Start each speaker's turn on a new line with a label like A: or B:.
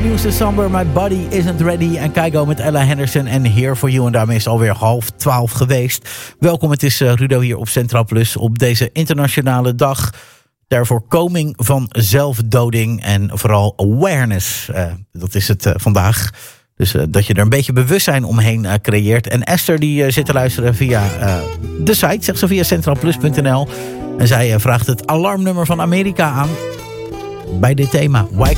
A: News December, My Body Isn't Ready. En Kygo met Ella Henderson en Here For You. En daarmee is het alweer 11:30 geweest. Welkom, het is Rudo hier op Centraal Plus op deze internationale dag ter voorkoming van zelfdoding en vooral awareness. Dat is het vandaag. Dus dat je er een beetje bewustzijn omheen creëert. En Esther die zit te luisteren via de site, zegt ze, via centraalplus.nl. En zij vraagt het alarmnummer van Amerika aan bij dit thema.